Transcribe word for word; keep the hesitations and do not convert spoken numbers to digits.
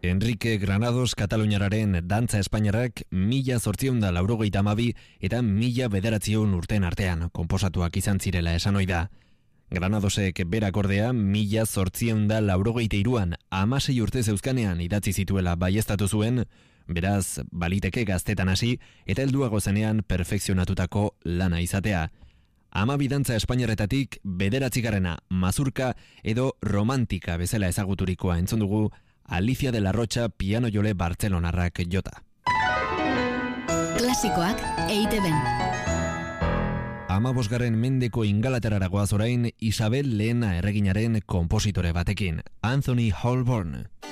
Enrique Granados Kataluniararen dantza espainiarrak mila zortziehun da laurogeita hamabi eta mila bederatziehun urteen artean konposatuak izan zirela esan ohi da. Granadosek berak ordea mila zortziehun da laurogeita hiruan hamasei urte zeuzkanean idatzi zituela baieztatu zuen, beraz baliteke gaztetan hasi eta helduago zenean perfekzionatutako lana izatea. Hamabi dantza espainiarretatik bederatzigarrena mazurka edo romantika bezala ezaguturikoa entzun dugu Alicia de la Rocha piano jole bartzelonarrak jota. Klasikoak E I Te Ben. Hamabosgarren mendeko Ingalaterrara goaz orain Isabel Lehena erreginaren konpositore batekin, Anthony Holborn.